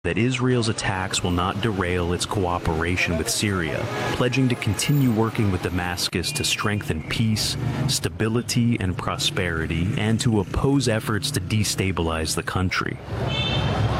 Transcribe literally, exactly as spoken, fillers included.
that Israel's attacks will not derail its cooperation with Syria, pledging to continue working with Damascus to strengthen peace, stability, and prosperity, and to oppose efforts to destabilize the country.